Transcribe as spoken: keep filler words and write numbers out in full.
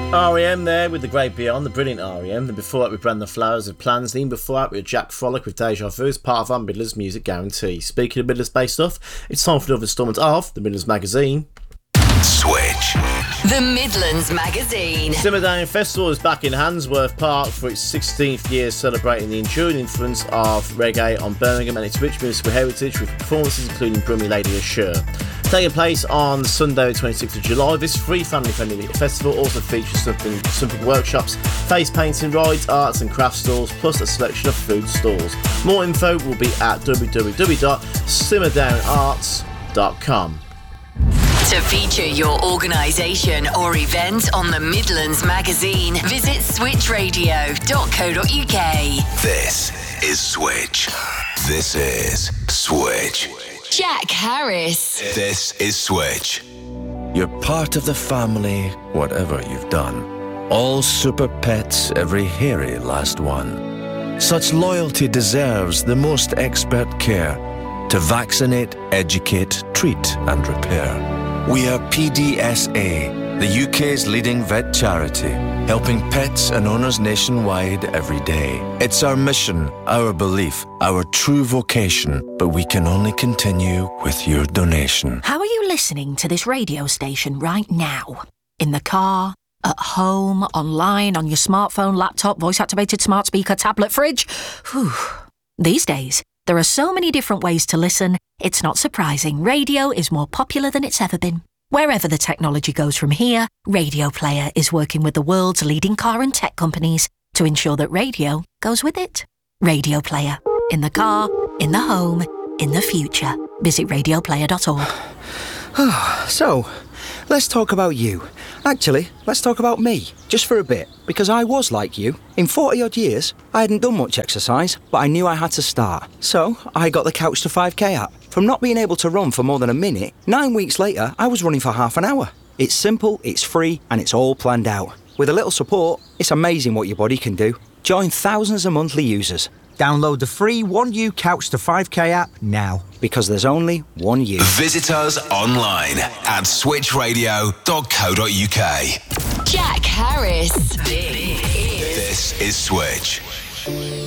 R E M there with The Great Beyond, the brilliant R E M. Then before that, we Brand the Flowers of Plans. Then before that, we had Jack Frolic with Deja Vu as part of our Midlands Music Guarantee. Speaking of Midlands-based stuff, it's time for another instalment of the Midlands Magazine. Switch. The Midlands Magazine. Simmer Down Festival is back in Handsworth Park for its sixteenth year, celebrating the enduring influence of reggae on Birmingham and its rich musical heritage, with performances including Brummy Lady Assure. Taking place on Sunday, twenty-sixth of July, this free family-friendly festival also features something, something workshops, face painting rides, arts and crafts stalls, plus a selection of food stalls. More info will be at w w w dot simmer down arts dot com. To feature your organisation or event on the Midlands Magazine, visit switch radio dot co dot u k. This is Switch. This is Switch. Jack Harris. This is Switch. You're part of the family, whatever you've done. All super pets, every hairy last one. Such loyalty deserves the most expert care to vaccinate, educate, treat and repair. We are P D S A, the U K's leading vet charity, helping pets and owners nationwide every day. It's our mission, our belief, our true vocation, but we can only continue with your donation. How are you listening to this radio station right now? In the car, at home, online, on your smartphone, laptop, voice-activated smart speaker, tablet, fridge? Whew. These days, there are so many different ways to listen, it's not surprising radio is more popular than it's ever been. Wherever the technology goes from here, Radio Player is working with the world's leading car and tech companies to ensure that radio goes with it. Radio Player. In the car, in the home, in the future. Visit radio player dot org. So, let's talk about you. Actually, let's talk about me, just for a bit, because I was like you. In forty odd years, I hadn't done much exercise, but I knew I had to start. So, I got the Couch to five K app. From not being able to run for more than a minute, nine weeks later, I was running for half an hour. It's simple, it's free, and it's all planned out. With a little support, it's amazing what your body can do. Join thousands of monthly users. Download the free one U Couch to five K app now. Because there's only one you. Visit us online at switch radio dot co dot u k. Jack Harris. This is Switch.